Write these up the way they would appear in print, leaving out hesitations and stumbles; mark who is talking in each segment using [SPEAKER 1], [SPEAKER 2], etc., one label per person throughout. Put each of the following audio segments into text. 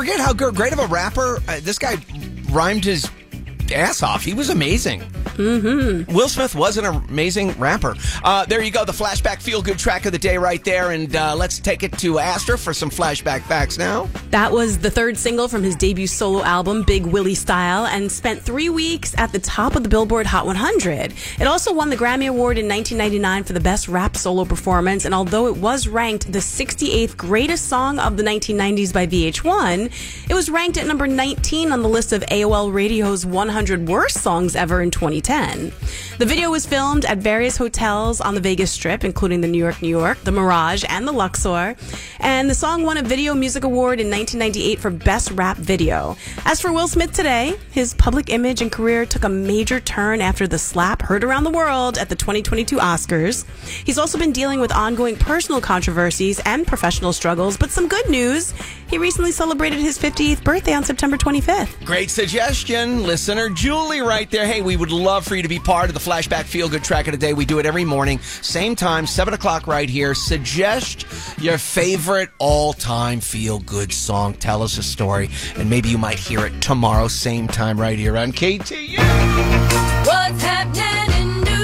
[SPEAKER 1] Forget how great of a rapper. This guy rhymed his ass off. He was amazing. Mm-hmm. Will Smith was an amazing rapper. There you go, the flashback feel-good track of the day right there. And let's take it to Astra for some flashback facts now.
[SPEAKER 2] That was the third single from his debut solo album, Big Willie Style, and spent 3 weeks at the top of the Billboard Hot 100. It also won the Grammy Award in 1999 for the Best Rap Solo Performance, and although it was ranked the 68th greatest song of the 1990s by VH1, it was ranked at number 19 on the list of AOL Radio's 100 Worst Songs Ever in 2010. The video was filmed at various hotels on the Vegas Strip, including the New York, the Mirage, and the Luxor. And the song won a Video Music Award in 1998 for Best Rap Video. As for Will Smith today, his public image and career took a major turn after the slap heard around the world at the 2022 Oscars. He's also been dealing with ongoing personal controversies and professional struggles, but some good news. He recently celebrated his 50th birthday on September 25th.
[SPEAKER 1] Great suggestion. Listener Julie right there. Hey, we would love for you to be part of the Flashback Feel Good Track of the Day. We do it every morning. Same time, 7 o'clock right here. Suggest your favorite all-time feel-good song. Tell us a story, and maybe you might hear it tomorrow, same time right here on KTU.
[SPEAKER 3] What's happening in New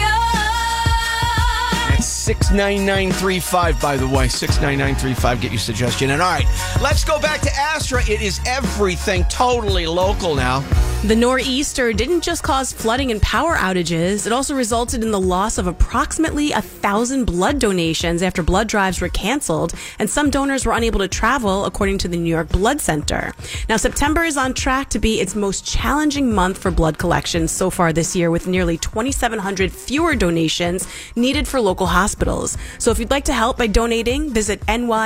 [SPEAKER 3] York?
[SPEAKER 1] It's 69935, by the way. 69935, get your suggestion. And all right, let's go back to Astra. It is everything totally local now.
[SPEAKER 2] The nor'easter didn't just cause flooding and power outages, it also resulted in the loss of approximately 1,000 blood donations after blood drives were canceled, and some donors were unable to travel, according to the New York Blood Center. Now, September is on track to be its most challenging month for blood collection so far this year, with nearly 2,700 fewer donations needed for local hospitals. So if you'd like to help by donating, visit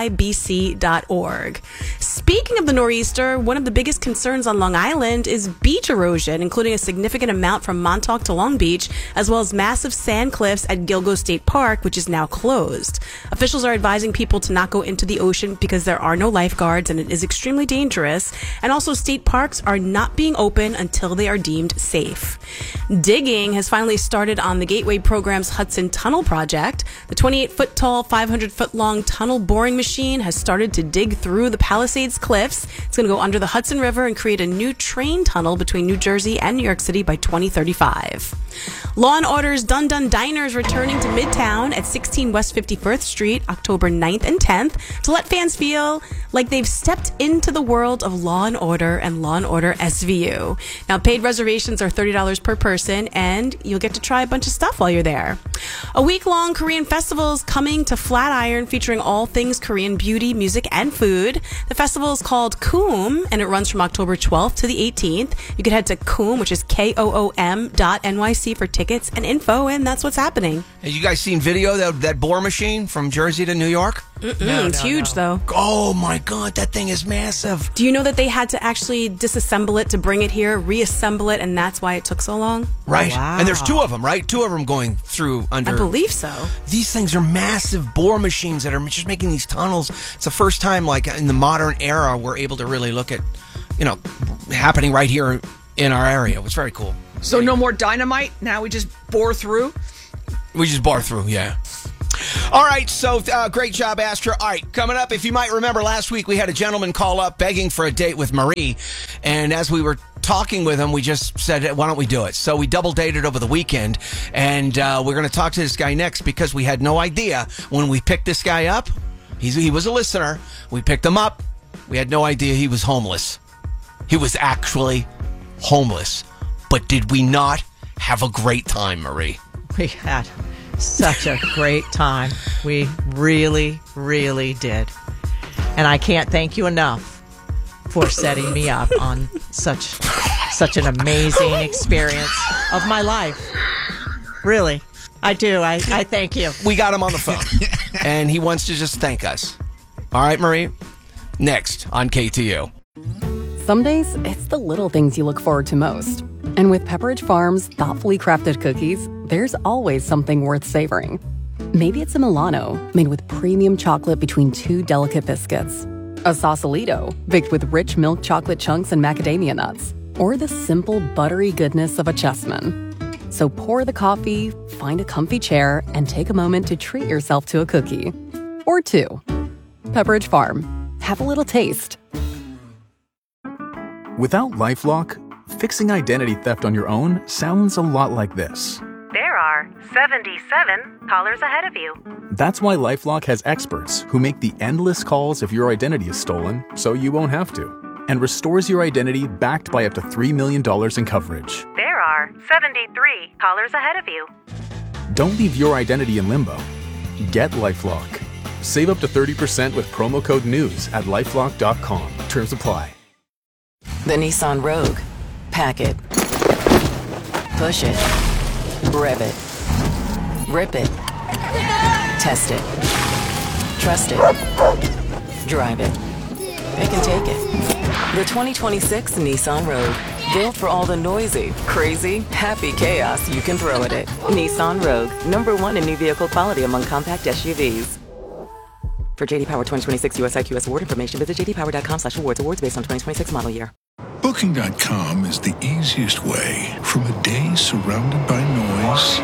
[SPEAKER 2] nybc.org. Speaking of the nor'easter, one of the biggest concerns on Long Island is beach erosion, including a significant amount from Montauk to Long Beach, as well as massive sand cliffs at Gilgo State Park, which is now closed. Officials are advising people to not go into the ocean because there are no lifeguards and it is extremely dangerous. And also, state parks are not being open until they are deemed safe. Digging has finally started on the Gateway program's Hudson Tunnel project. The 28-foot-tall, 500-foot-long tunnel boring machine has started to dig through the Palisades Cliffs. It's going to go under the Hudson River and create a new train tunnel between New Jersey and New York City by 2035. Law & Order's Dun Dun Diner is returning to Midtown at 16 West 51st Street, October 9th and 10th, to let fans feel like they've stepped into the world of Law & Order and Law & Order SVU. Now, paid reservations are $30 per person, and you'll get to try a bunch of stuff while you're there. A week-long Korean festival is coming to Flatiron, featuring all things Korean beauty, music, and food. The festival is called Koom, and it runs from October 12th to the 18th. You can head to Koom, which is KOOM.NYC for tickets and info, and that's what's happening.
[SPEAKER 1] Have you guys seen video of that bore machine from Jersey to New York?
[SPEAKER 2] It's huge, though.
[SPEAKER 1] Oh, my God, that thing is massive.
[SPEAKER 2] Do you know that they had to actually disassemble it to bring it here, reassemble it, and that's why it took so long?
[SPEAKER 1] Right.
[SPEAKER 4] Oh, wow.
[SPEAKER 1] And there's two of them, right? Two of them going through under...
[SPEAKER 2] I believe so.
[SPEAKER 1] These things are massive bore machines that are just making these tunnels. It's the first time, like, in the modern era, we're able to really look at, happening right here in our area. It was very cool.
[SPEAKER 4] So no more dynamite? Now we just bore through?
[SPEAKER 1] We just bore through, yeah. All right, so great job, Astra. All right, coming up, if you might remember last week, we had a gentleman call up begging for a date with Marie. And as we were talking with him, we just said, why don't we do it? So we double dated over the weekend. And we're going to talk to this guy next because we had no idea when we picked this guy up. He was a listener. We picked him up. We had no idea he was homeless. He was actually homeless. But did we not have a great time, Marie?
[SPEAKER 5] We had such a great time. We really, really did. And I can't thank you enough for setting me up on such an amazing experience of my life. Really. I do. I thank you.
[SPEAKER 1] We got him on the phone. And he wants to just thank us. All right, Marie? Next on KTU.
[SPEAKER 6] Some days, it's the little things you look forward to most. And with Pepperidge Farm's thoughtfully crafted cookies, there's always something worth savoring. Maybe it's a Milano, made with premium chocolate between two delicate biscuits. A Sausalito, baked with rich milk chocolate chunks and macadamia nuts. Or the simple, buttery goodness of a Chessman. So pour the coffee, find a comfy chair, and take a moment to treat yourself to a cookie. Or two. Pepperidge Farm. Have a little taste.
[SPEAKER 7] Without LifeLock, fixing identity theft on your own sounds a lot like this.
[SPEAKER 8] There are 77 callers ahead of you.
[SPEAKER 7] That's why LifeLock has experts who make the endless calls if your identity is stolen, so you won't have to, and restores your identity backed by up to $3 million in coverage.
[SPEAKER 8] There are 73 callers ahead of you.
[SPEAKER 7] Don't leave your identity in limbo. Get LifeLock. Save up to 30% with promo code NEWS at LifeLock.com. Terms apply.
[SPEAKER 9] The Nissan Rogue. Pack it. Push it. Rev it. Rip it. Test it. Trust it. Drive it. Pick and take it. The 2026 Nissan Rogue. Built for all the noisy, crazy, happy chaos you can throw at it. Nissan Rogue. #1 in new vehicle quality among compact SUVs. For JD Power 2026 US IQS award information, visit jdpower.com/awards. Awards based on 2026 model year.
[SPEAKER 10] Booking.com is the easiest way from a day surrounded by noise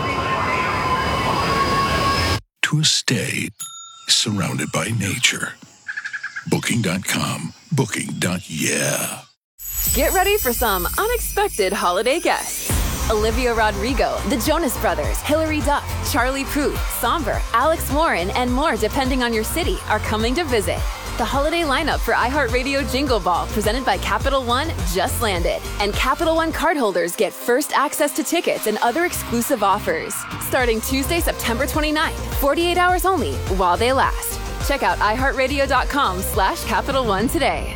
[SPEAKER 10] to a stay surrounded by nature. Booking.com. Booking.yeah.
[SPEAKER 11] Get ready for some unexpected holiday guests. Olivia Rodrigo, the Jonas Brothers, Hilary Duff, Charlie Puth, Somber, Alex Warren, and more depending on your city are coming to visit. The holiday lineup for iHeartRadio Jingle Ball presented by Capital One just landed. And Capital One cardholders get first access to tickets and other exclusive offers. Starting Tuesday, September 29th, 48 hours only while they last. Check out iHeartRadio.com/Capital One today.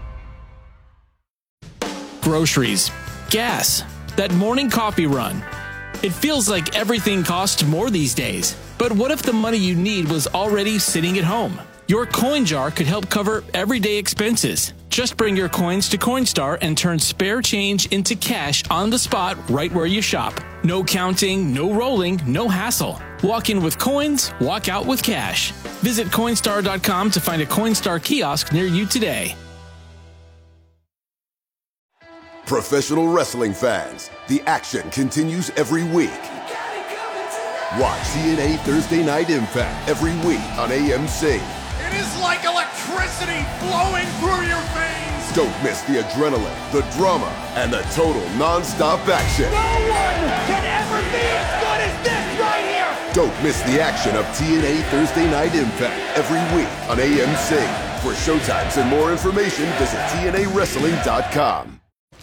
[SPEAKER 12] Groceries, gas, that morning coffee run. It feels like everything costs more these days. But what if the money you need was already sitting at home? Your coin jar could help cover everyday expenses. Just bring your coins to Coinstar and turn spare change into cash on the spot right where you shop. No counting, no rolling, no hassle. Walk in with coins, walk out with cash. Visit Coinstar.com to find a Coinstar kiosk near you today.
[SPEAKER 13] Professional wrestling fans, the action continues every week. Watch TNA Thursday Night Impact every week on AMC.
[SPEAKER 14] It is like electricity flowing through your veins.
[SPEAKER 13] Don't miss the adrenaline, the drama, and the total non-stop action.
[SPEAKER 14] No one can ever be as good as this right here.
[SPEAKER 13] Don't miss the action of TNA Thursday Night Impact every week on AMC. For showtimes and more information, visit TNAWrestling.com.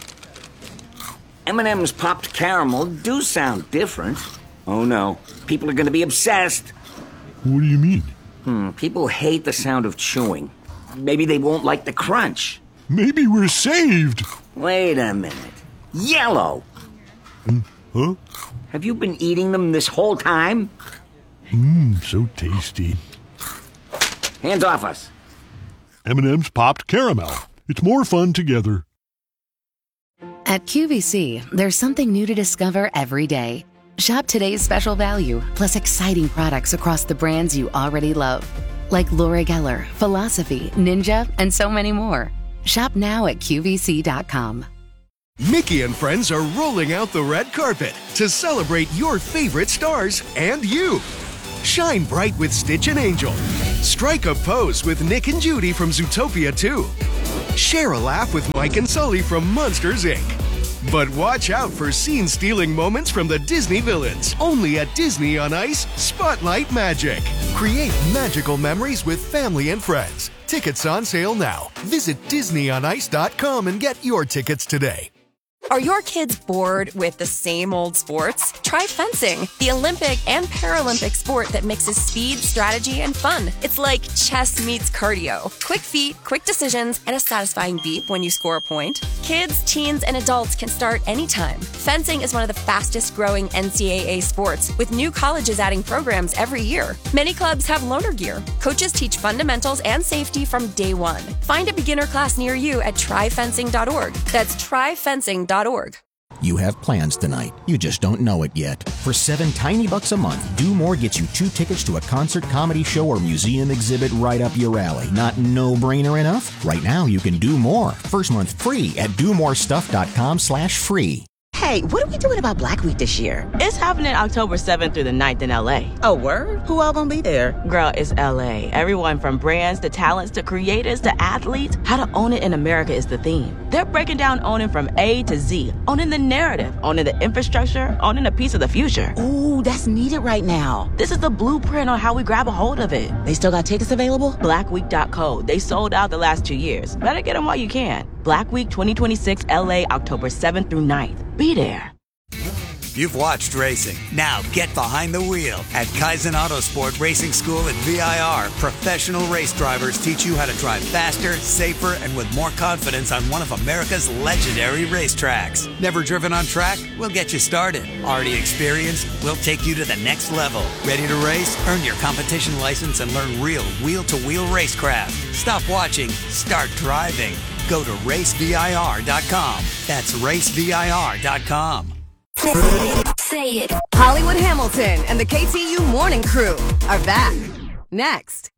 [SPEAKER 15] M&M's popped caramel do sound different. Oh no, people are going to be obsessed.
[SPEAKER 10] What do you mean?
[SPEAKER 15] People hate the sound of chewing. Maybe they won't like the crunch.
[SPEAKER 10] Maybe we're saved.
[SPEAKER 15] Wait a minute. Yellow!
[SPEAKER 10] Huh?
[SPEAKER 15] Have you been eating them this whole time?
[SPEAKER 10] So tasty.
[SPEAKER 15] Hands off us.
[SPEAKER 10] M&M's popped caramel. It's more fun together.
[SPEAKER 16] At QVC, there's something new to discover every day. Shop today's special value, plus exciting products across the brands you already love. Like Laura Geller, Philosophy, Ninja, and so many more. Shop now at QVC.com.
[SPEAKER 17] Mickey and friends are rolling out the red carpet to celebrate your favorite stars and you. Shine bright with Stitch and Angel. Strike a pose with Nick and Judy from Zootopia 2. Share a laugh with Mike and Sully from Monsters, Inc. But watch out for scene-stealing moments from the Disney villains. Only at Disney on Ice Spotlight Magic. Create magical memories with family and friends. Tickets on sale now. Visit DisneyOnIce.com and get your tickets today.
[SPEAKER 18] Are your kids bored with the same old sports? Try fencing, the Olympic and Paralympic sport that mixes speed, strategy, and fun. It's like chess meets cardio. Quick feet, quick decisions, and a satisfying beep when you score a point. Kids, teens, and adults can start anytime. Fencing is one of the fastest growing NCAA sports, with new colleges adding programs every year. Many clubs have loaner gear. Coaches teach fundamentals and safety from day one. Find a beginner class near you at tryfencing.org. That's tryfencing.org.
[SPEAKER 19] You have plans tonight. You just don't know it yet. For $7 tiny bucks a month, Do More gets you 2 tickets to a concert, comedy show, or museum exhibit right up your alley. Not no-brainer enough? Right now, you can do more. First month free at domorestuff.com/free.
[SPEAKER 20] Hey, what are we doing about Black Week this year?
[SPEAKER 21] It's happening October 7th through the 9th in LA.
[SPEAKER 20] Oh, word? Who all gonna be there?
[SPEAKER 21] Girl, it's LA. Everyone from brands to talents to creators to athletes. How to own it in America is the theme. They're breaking down owning from A to Z, owning the narrative, owning the infrastructure, owning a piece of the future.
[SPEAKER 20] Ooh, that's needed right now.
[SPEAKER 21] This is the blueprint on how we grab a hold of it.
[SPEAKER 20] They still got tickets available?
[SPEAKER 21] Blackweek.co. They sold out the last 2 years. Better get them while you can. Black Week 2026 LA, October 7th through 9th. Be there.
[SPEAKER 22] You've watched racing. Now get behind the wheel. At Kaizen Autosport Racing School at VIR, professional race drivers teach you how to drive faster, safer, and with more confidence on one of America's legendary racetracks. Never driven on track? We'll get you started. Already experienced? We'll take you to the next level. Ready to race? Earn your competition license and learn real wheel-to-wheel racecraft. Stop watching. Start driving. Go to racevir.com. That's racevir.com.
[SPEAKER 23] Say it. Hollywood Hamilton and the KTU Morning Crew are back. Next.